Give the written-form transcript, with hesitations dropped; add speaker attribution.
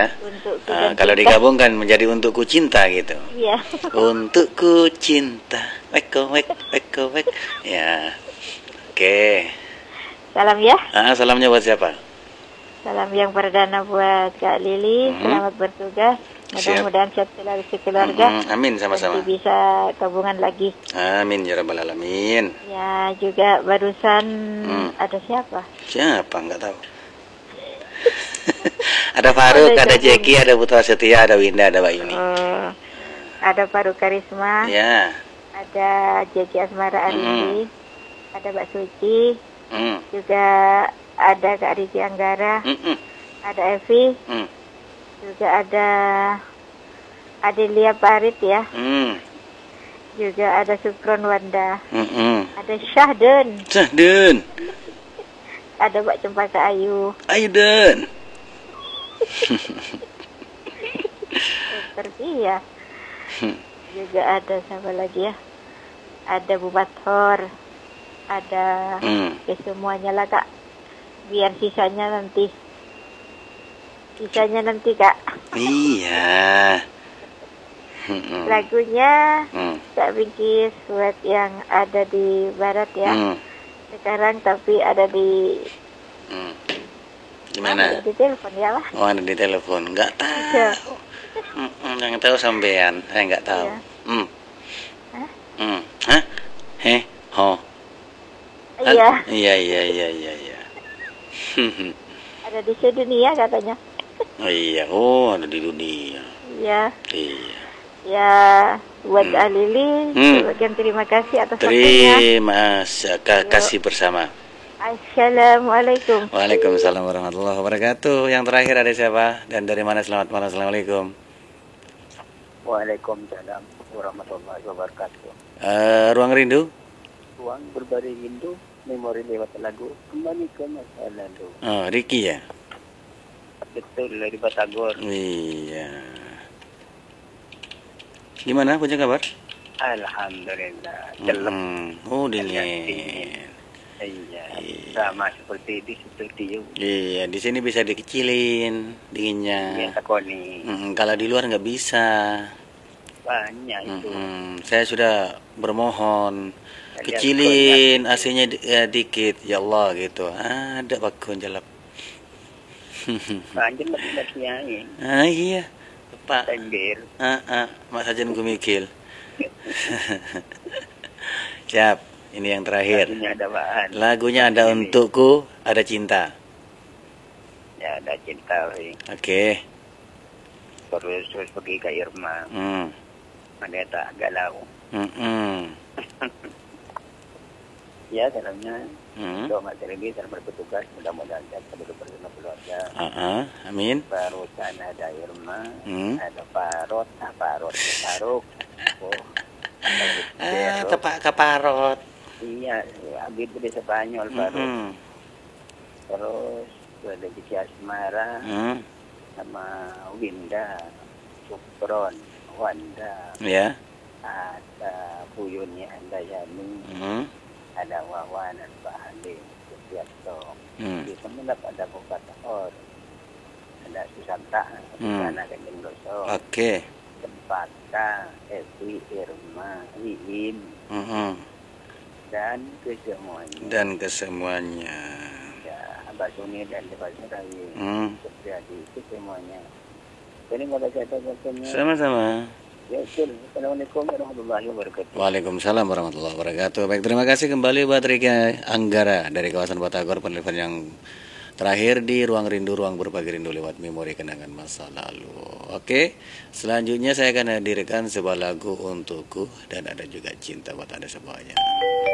Speaker 1: ya.
Speaker 2: Untukku
Speaker 1: Kalau digabungkan menjadi untukku cinta gitu.
Speaker 2: Iya.
Speaker 1: Untukku cinta, wek wek. Ya, oke.
Speaker 2: Salam ya.
Speaker 1: Salamnya buat siapa?
Speaker 2: Salam yang perdana buat Kak Lili. Selamat bertugas. Mudah-mudahan sehat selalu sekeluarga.
Speaker 1: Amin, sama-sama.
Speaker 2: Nanti bisa gabungan lagi.
Speaker 1: Amin ya rabbal alamin.
Speaker 2: Ya, juga barusan ada siapa?
Speaker 1: Siapa? Nggak tahu. Ada Faruk, ada Jeki, ada Putra Setia, ada Winda, ada Mbak Yuni.
Speaker 2: Ada Faruk Karisma.
Speaker 1: Ya.
Speaker 2: Ada Jeki Asmara Arindi. Ada Mbak Suci. Juga ada Kak Riki Anggara. Ada Evi. Juga ada Adelia Parit ya. Juga ada Sukron Wanda. Ada Syahden. Ada Mbak Cempaka Ayu.
Speaker 1: Ayuden.
Speaker 2: Seperti ya. Juga ada siapa lagi ya? Ada Bu Bathor. Ada semuanya lah Kak. Biar sisanya nanti Kak. Iya. Lagunya Kak Bingkis buat yang ada di barat ya. Sekarang tapi ada di
Speaker 1: gimana?
Speaker 2: Ada di telepon ya lah.
Speaker 1: Oh, ada di telepon. Nggak tahu. Yang tahu sampean. Saya nggak tahu.
Speaker 2: Hah?
Speaker 1: Ho.
Speaker 2: Iya.
Speaker 1: Iya.
Speaker 2: Ada di sedunia katanya.
Speaker 1: Iya, ada di dunia.
Speaker 2: Iya.
Speaker 1: Iya.
Speaker 2: Ya, buat Alili, sebagian terima kasih atas waktunya.
Speaker 1: Terima kasih bersama.
Speaker 2: Assalamualaikum.
Speaker 1: Waalaikumsalam warahmatullahi wabarakatuh. Yang terakhir ada siapa? Dan dari mana? Selamat malam. Assalamualaikum.
Speaker 3: Waalaikumsalam warahmatullahi wabarakatuh.
Speaker 1: Ruang Rindu?
Speaker 3: Ruang berbagi rindu, memori lewat lagu, kembali ke masa lalu.
Speaker 1: Oh, Riki ya?
Speaker 3: Betul, dari Batagor.
Speaker 1: Iya. Gimana punya kabar?
Speaker 3: Alhamdulillah. Celep.
Speaker 1: Oh, dingin.
Speaker 3: Iya. Sama seperti di studio.
Speaker 1: Iya, di sini bisa dikecilin dinginnya.
Speaker 3: Iya, takoni.
Speaker 1: Kalau di luar nggak bisa.
Speaker 3: Banyak itu.
Speaker 1: Saya sudah bermohon kecilin AC-nya dikit, ya Allah gitu. Ada bakun jalap.
Speaker 3: Panjang lagi angin.
Speaker 1: Iya, Pak.
Speaker 3: Tengger.
Speaker 1: Mas Sajen Gumikil. Siap, ini yang terakhir. Lagunya ada untukku, ada cinta.
Speaker 3: Ya, ada cinta.
Speaker 1: Oke.
Speaker 3: Terus pergi ke Irma. Mana tak galau. Ya, salamnya. Doa materi salam berpetugas, mudah-mudahan saya sebagai bersama keluarga.
Speaker 1: Amin.
Speaker 3: Barusan ada Irma, ada Parot, Faruk.
Speaker 1: Tepak Kaparot.
Speaker 3: Iya, Abid di Spanyol Faruk. Terus ada Jiki Asmara, sama Winda, Sukron, Wanda.
Speaker 1: Ya.
Speaker 3: Ada Buyunnya Anda Yani. Ada Wawan dan Pak Halim, Supiato. Di sana ada Bukatahor, ada Susanta, Susana Kanjeng Doso.
Speaker 1: Oke.
Speaker 3: Tempatnya Evi, Irma, Iin, dan kesemuanya. Ya, Abah Suni dan Abah Surawi. Terjadi kesemuanya. Jadi mau baca waktunya.
Speaker 1: Sama-sama.
Speaker 3: Assalamualaikum warahmatullahi wabarakatuh.
Speaker 1: Waalaikumsalam warahmatullahi wabarakatuh. Baik, terima kasih kembali buat Riki Anggara dari kawasan Batagor, penelpon yang terakhir di Ruang Rindu, ruang berbagi rindu lewat memori kenangan masa lalu. Oke, selanjutnya saya akan hadirkan sebuah lagu untukku dan ada juga cinta buat Anda semuanya.